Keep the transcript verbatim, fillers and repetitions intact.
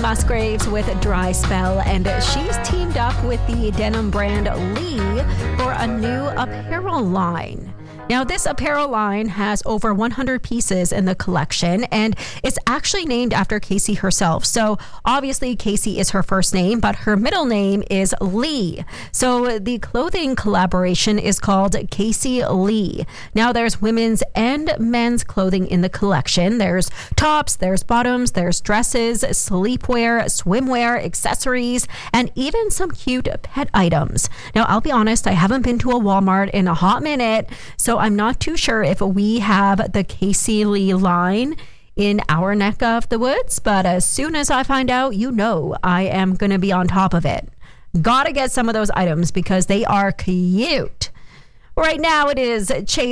Musgraves with Dry Spell, and she's teamed up with the denim brand Lee for a new apparel line. Now, this apparel line has over one hundred pieces in the collection, and it's actually named after Casey herself. So obviously Casey is her first name, but her middle name is Lee. So the clothing collaboration is called Casey Lee. Now, there's women's and men's clothing in the collection. There's tops, there's bottoms, there's dresses, sleepwear, swimwear, accessories, and even some cute pet items. Now, I'll be honest, I haven't been to a Walmart in a hot minute, so I'm not too sure if we have the Casey Lee line in our neck of the woods, but as soon as I find out, you know I am going to be on top of it. Gotta get some of those items because they are cute. Right now it is Chase